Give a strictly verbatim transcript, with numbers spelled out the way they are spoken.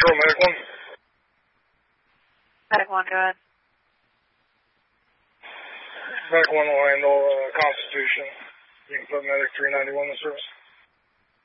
Control, Medic one. Medic one, go ahead. Medic one will handle uh, Constitution. You can put Medic three ninety-one in service.